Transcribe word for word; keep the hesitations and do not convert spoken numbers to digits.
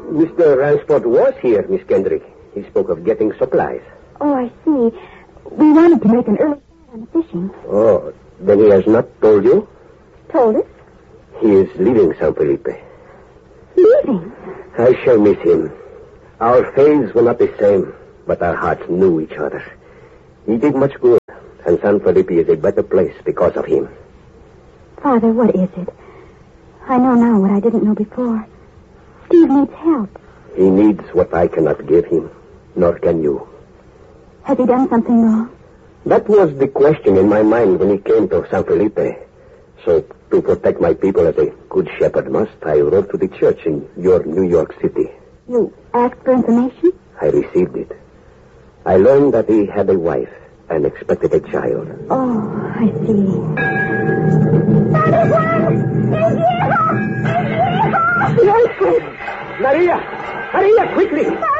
Mister Ransford was here, Miss Kendrick. He spoke of getting supplies. Oh, I see. We wanted to make an early start on the fishing. Oh, then he has not told you? Told us? He is leaving San Felipe. Leaving? I shall miss him. Our faiths were not the same, but our hearts knew each other. He did much good, and San Felipe is a better place because of him. Father, what is it? I know now what I didn't know before. Steve needs help. He needs what I cannot give him, nor can you. Has he done something wrong? That was the question in my mind when he came to San Felipe. So, to protect my people as a good shepherd must, I wrote to the church in your New York City. You asked for information? I received it. I learned that he had a wife and expected a child. Oh, I see. Maria! Maria, quickly!